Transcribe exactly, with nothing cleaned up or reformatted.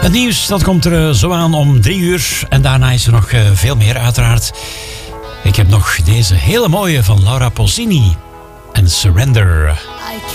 Het nieuws dat komt er zo aan om drie uur. En daarna is er nog uh, veel meer uiteraard. Ik heb nog deze hele mooie van Laura Pausini. En Surrender.